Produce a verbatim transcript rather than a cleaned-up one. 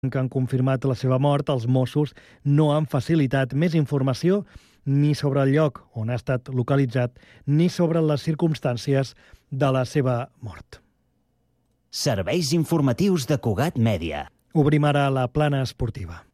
que han confirmat la seva mort, els Mossos no han facilitat més informació ni sobre el lloc on ha estat localitzat ni sobre les circumstàncies de la seva mort. Serveis informatius de Cugat Mèdia. Obrim ara la plana esportiva.